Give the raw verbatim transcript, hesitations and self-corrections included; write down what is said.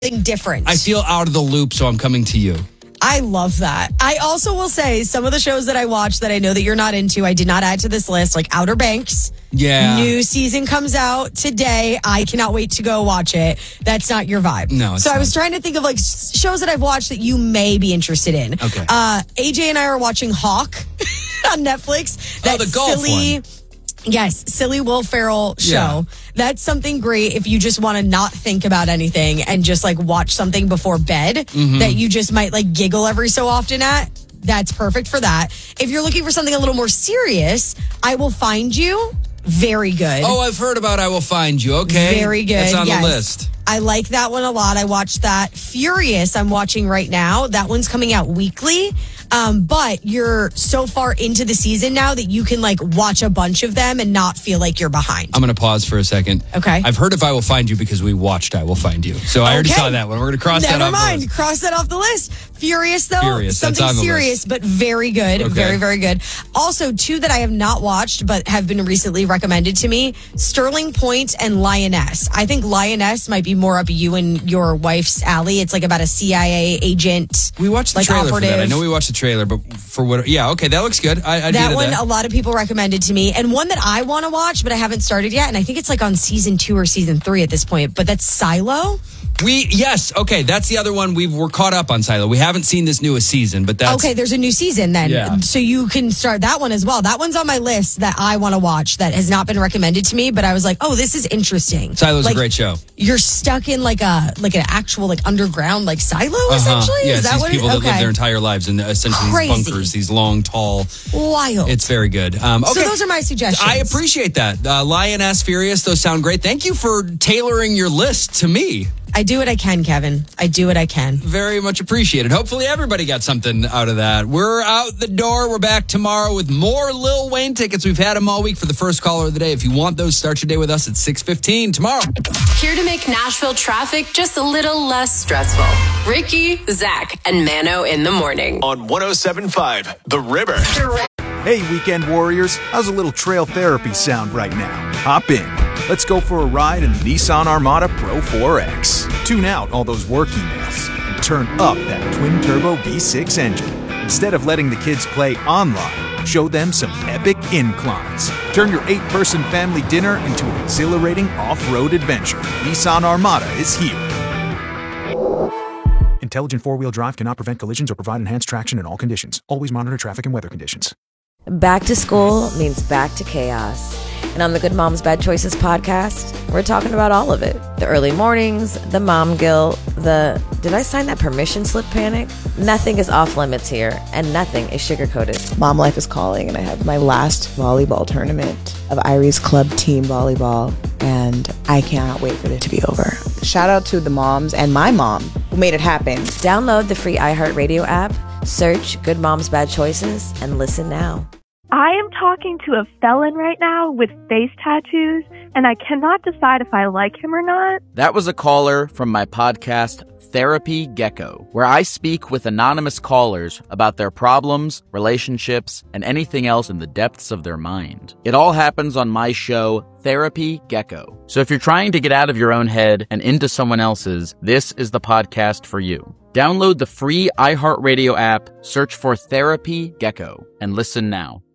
something different. I feel out of the loop, so I'm coming to you. I love that. I also will say some of the shows that I watch that I know that you're not into, I did not add to this list, like Outer Banks. Yeah. New season comes out today. I cannot wait to go watch it. That's not your vibe. No, it's So not. I was trying to think of like shows that I've watched that you may be interested in. Okay. Uh, A J and I are watching Hawk on Netflix. Oh, the golf silly, one. Yes, silly Will Ferrell show. Yeah. That's something great if you just want to not think about anything and just like watch something before bed Mm-hmm. that you just might like giggle every so often at. That's perfect for that. If you're looking for something a little more serious, I Will Find You. Very good. Oh, I've heard about I Will Find You. Okay. Very good. That's on yes. the list. I like that one a lot. I watched that. Furious, I'm watching right now. That one's coming out weekly. Um, but you're so far into the season now that you can like watch a bunch of them and not feel like you're behind. I'm going to pause for a second. Okay. I've heard of I Will Find You because we watched I Will Find You. So I already Okay. saw that one. We're going to cross Never that off mind. the list. Cross that off the list. Furious, though. Furious, that's Something on the serious, list. but very good. Okay. Very, very good. Also, two that I have not watched, but have been recently recommended to me, Sterling Point and Lioness. I think Lioness might be more up you and your wife's alley. It's like about a C I A agent. We watched the like trailer operative. for that. I know we watched the trailer, but for what? Yeah, okay, that looks good. I, I That did one, that. a lot of people recommended to me. And one that I want to watch, but I haven't started yet. And I think it's like on season two or season three at this point. But that's Silo. We yes, okay, that's the other one. We we're caught up on Silo. We haven't seen this newest season, but that's Okay, there's a new season then. Yeah. So you can start that one as well. That one's on my list that I want to watch that has not been recommended to me, but I was like, oh, this is interesting. Silo's like, a great show. You're stuck in like a like an actual like underground like silo Uh-huh. essentially. Yes, is that these what people it, that okay. live their entire lives in essentially Crazy. these bunkers, these long, tall. Wild. It's very good. Um, okay. So those are my suggestions. I appreciate that. Uh, Lioness, Furious, those sound great. Thank you for tailoring your list to me. I do what I can, Kevin. I do what I can. Very much appreciated. Hopefully everybody got something out of that. We're out the door. We're back tomorrow with more Lil Wayne tickets. We've had them all week for the first caller of the day. If you want those, start your day with us at six fifteen tomorrow. Here to make Nashville traffic just a little less stressful. Ricky, Zach, and Mano in the morning. On one oh seven point five The River. Hey, weekend warriors, how's a little trail therapy sound right now? Hop in. Let's go for a ride in the Nissan Armada Pro four X. Tune out all those work emails and turn up that twin-turbo V six engine. Instead of letting the kids play online, show them some epic inclines. Turn your eight-person family dinner into an exhilarating off-road adventure. Nissan Armada is here. Intelligent four-wheel drive cannot prevent collisions or provide enhanced traction in all conditions. Always monitor traffic and weather conditions. Back to school means back to chaos. And on the Good Moms Bad Choices podcast, we're talking about all of it. The early mornings, the mom guilt, the did I sign that permission slip panic? Nothing is off limits here, and nothing is sugar-coated. Mom life is calling, and I have my last volleyball tournament of Irie's club team volleyball, and I cannot wait for it to be over. Shout out to the moms and my mom who made it happen. Download the free iHeartRadio app, search Good Moms Bad Choices, and listen now. I am talking to a felon right now with face tattoos, and I cannot decide if I like him or not. That was a caller from my podcast, Therapy Gecko, where I speak with anonymous callers about their problems, relationships, and anything else in the depths of their mind. It all happens on my show, Therapy Gecko. So if you're trying to get out of your own head and into someone else's, this is the podcast for you. Download the free iHeartRadio app, search for Therapy Gecko, and listen now.